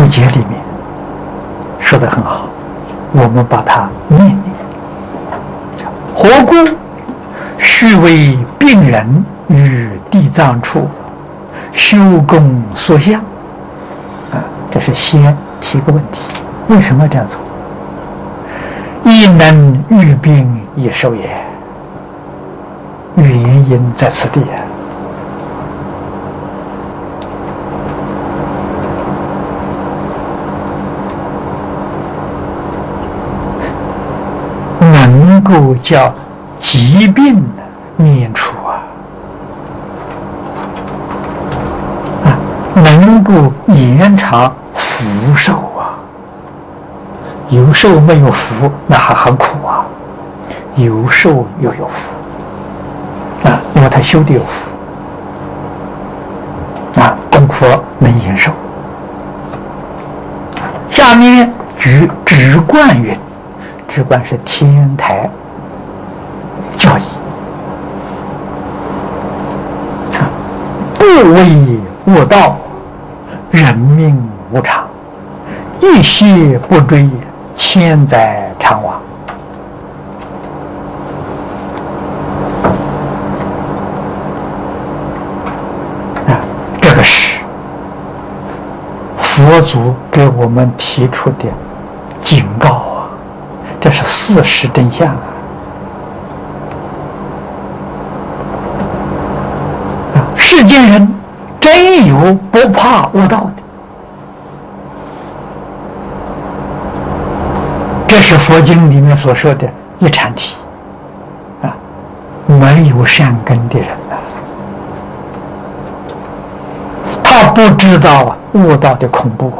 解里面说得很好，我们把它念念。何故须为病人于地藏处修供塑像？这是先提个问题，为什么这样做？亦能愈病益寿也。原因在此地能够叫疾病免除能够延长福寿有寿没有福，那还很苦有寿又有福因为他修的有福供佛能延寿。下面举止观云，止观是天台教义，不为恶道，人命无常，一息不追，千载常亡。这个是佛祖给我们提出的警告这是事实真相世间人真有不怕恶道的，这是佛经里面所说的一禅体没有善根的人他不知道恶道的恐怖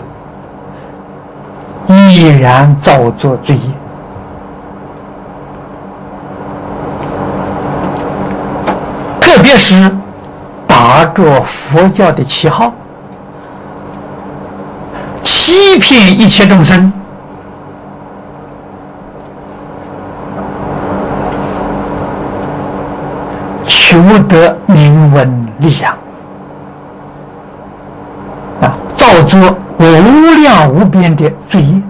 依然造作罪业。特别是打着佛教的旗号，欺骗一切众生，求得名闻利养造作无量无边的罪业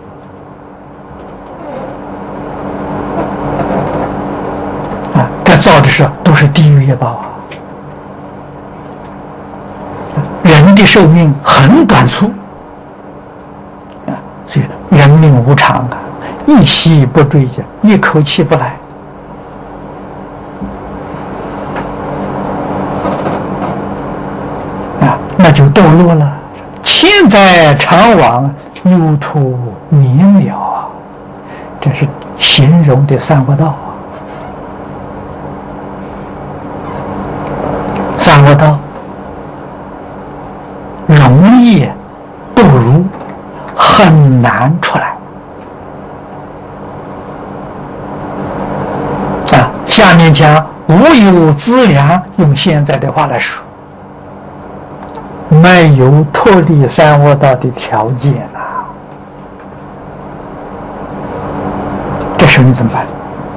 这造的是都是地狱业报人的寿命很短促所以人命无常一息不追加，一口气不来那就堕落了，千载常亡，忧途绵渺这是形容的三恶道三恶道容易堕入，很难出来下面讲无有资粮，用现在的话来说，没有脱离三恶道的条件这时候你怎么办？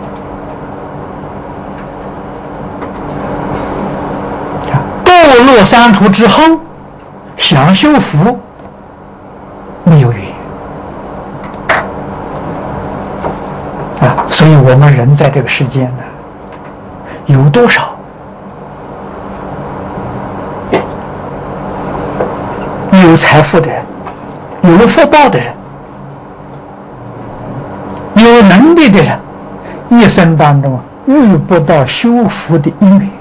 堕落三途之后，想修福没有缘所以我们人在这个世间有多少有财富的人，有了福报的人，有能力的人，一生当中遇不到修福的因缘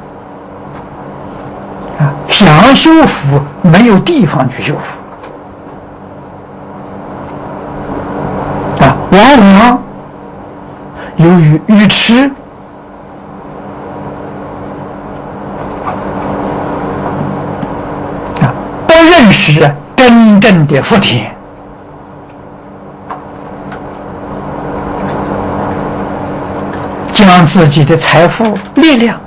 想修福没有地方去修福往往由于愚痴不认识真正的福田将自己的财富力量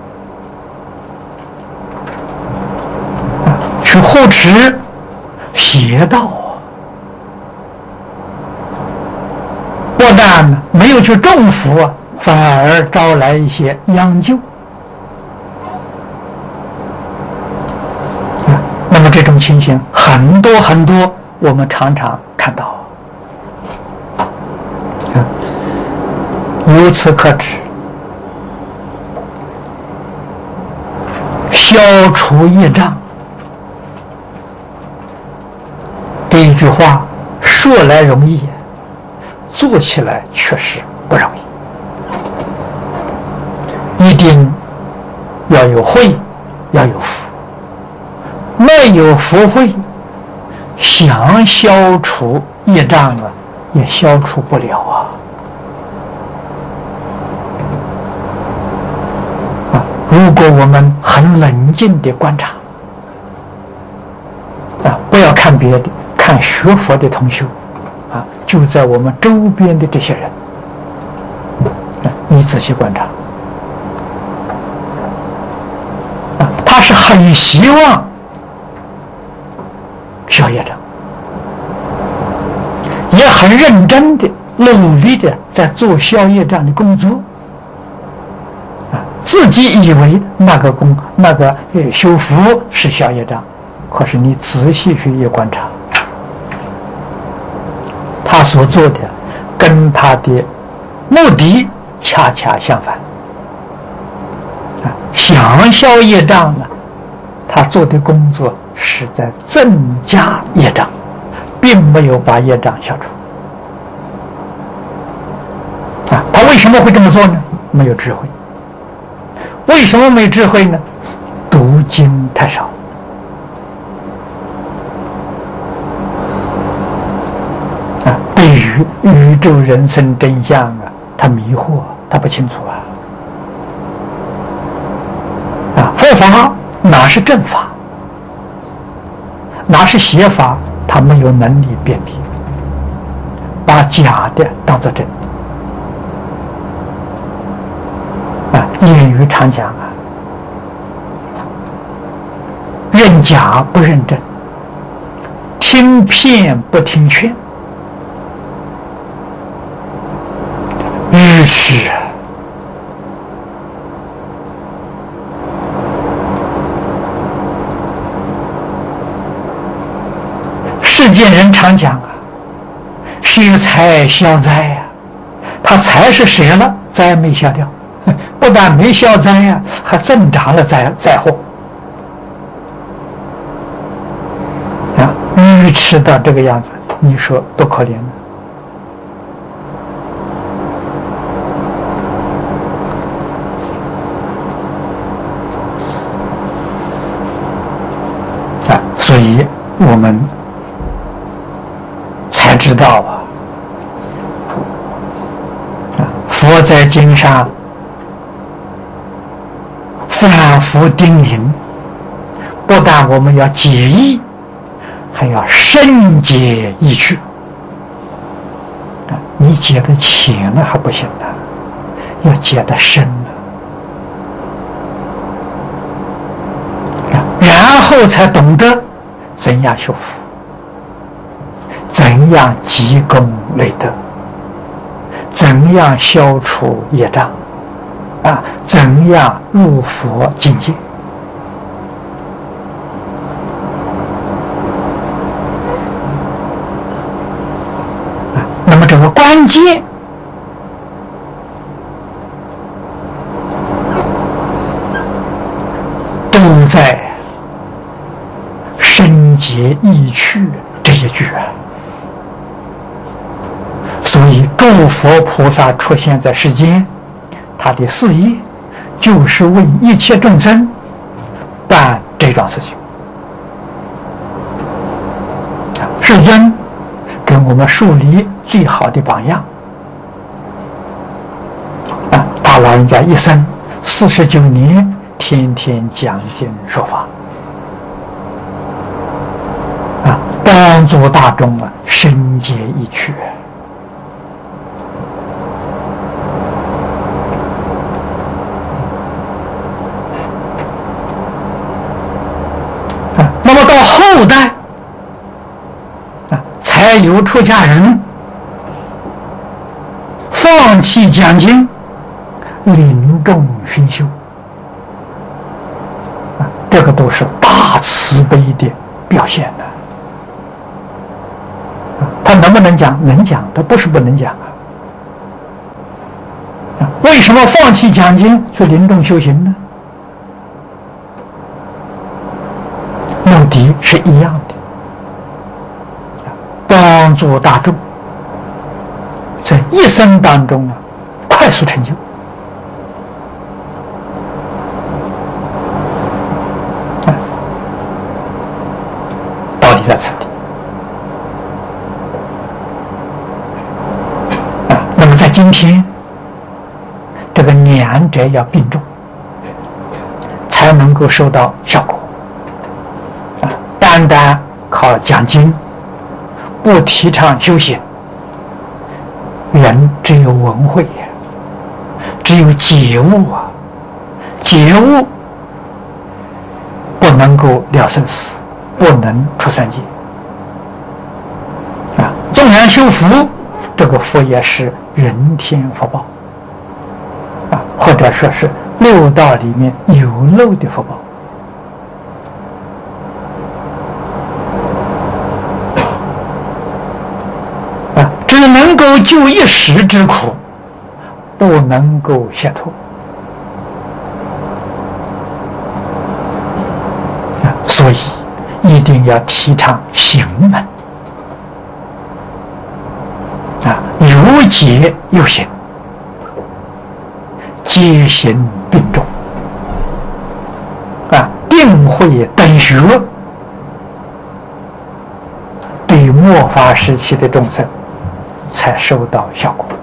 去护持邪道不但没有去种福反而招来一些殃救那么这种情形很多很多，我们常常看到。由此可知，消除业障这一句话说来容易，做起来确实不容易。一定要有慧，要有福。没有福慧，想消除业障啊，也消除不了啊。如果我们很冷静地观察，不要看别的，看学佛的同修，就在我们周边的这些人，你仔细观察，他是很希望消业障，也很认真的、努力的在做消业障的工作。自己以为那个修福是消业障，可是你仔细去一观察，他所做的跟他的目的恰恰相反。想消业障呢，他做的工作是在增加业障，并没有把业障消除。他为什么会这么做呢？没有智慧。为什么没智慧呢？读经太少。对于宇宙人生真相他迷惑，他不清楚佛法哪是正法，哪是邪法，他没有能力辨别，把假的当作真的。谚语常讲认假不认真，听骗不听劝，愚痴。世间人常讲学财消灾他财是舍了，灾没消掉，不但没消灾还增长了灾祸愚痴到这个样子，你说多可怜呢？所以我们才知道佛在经上反复叮咛，不但我们要解义，还要深解义趣。你解得浅了还不行要解得深然后才懂得怎样修福，怎样积功累德，怎样消除业障怎样入佛境界。那么这个关键都在深解义趣这一句所以诸佛菩萨出现在世间，他的事业就是为一切众生办这桩事情。世尊给我们树立最好的榜样他老人家一生49年天天讲经说法帮助大众深解义趣那么到后代才有出家人放弃讲经，临终熏修这个都是大慈悲的表现的。他能不能讲？能讲，他不是不能讲啊。为什么放弃讲经去临终修行呢？目的是一样的，帮助大众在一生当中快速成就。道理在此地。那么在今天，这个两者要并重，才能够收到效果。单单靠讲经，不提倡修行，人只有文慧呀，只有觉悟啊，觉悟不能够了生死，不能出三界啊。纵然修福，这个福也是人天福报啊，或者说是六道里面有漏的福报。只能够救一时之苦，不能够解脱所以一定要提倡行门有解有行，皆行并重定慧等学，对末法时期的众生才收到效果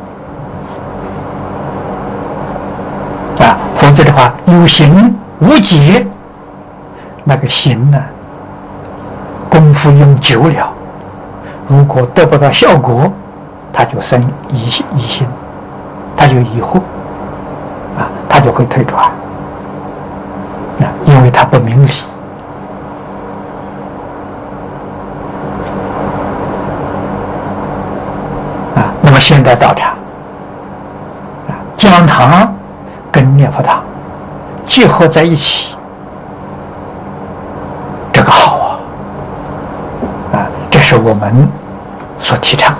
否则的话，有行无解，那个行呢，功夫用久了，如果得不到效果，他就生疑心，他就疑惑他就会退转因为他不明理那么现代道场讲堂跟念佛堂结合在一起，这个好这是我们所提倡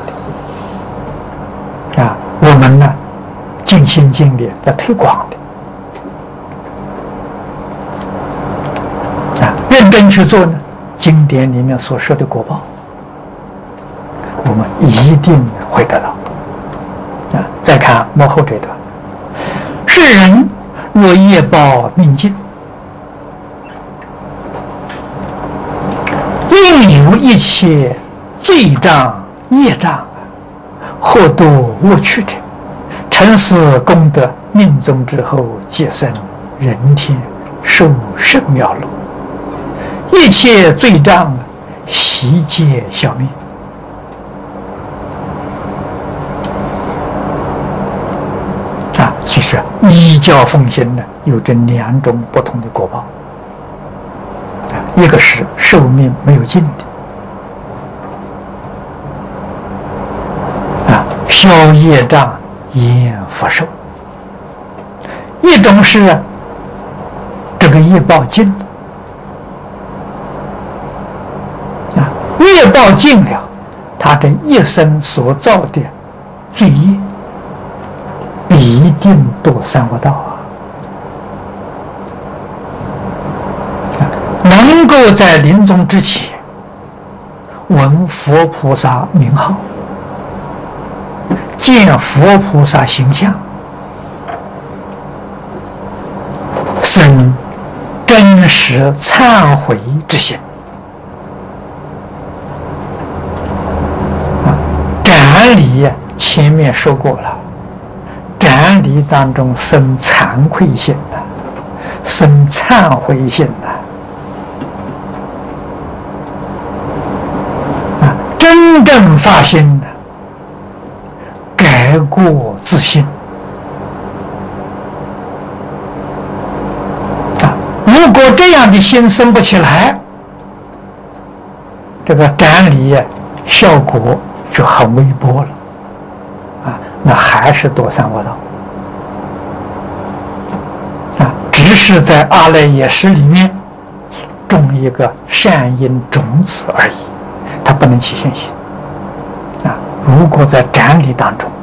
的我们呢尽心尽力来推广的认真去做呢，经典里面所说的果报我们一定会得到再看幕后这段，世人若业报命尽，应有一切罪障业障，或度误去者，成事功德，命终之后即生人天，受圣妙乐，一切罪障悉皆消灭其实依教奉行呢，有这两种不同的果报一个是寿命没有尽的消业障延福寿，一种是这个业报尽了业报尽了，他这一生所造的罪业必定堕三恶道能够在临终之前闻佛菩萨名号，见佛菩萨形象，生真实忏悔之心斩礼前面说过了，斩礼当中生惭愧心生忏悔心真正发心改过自新如果这样的心生不起来，这个斩礼效果就很微薄了那还是堕三恶道只是在阿赖耶识里面种一个善因种子而已，它不能起现行。啊，如果在展礼当中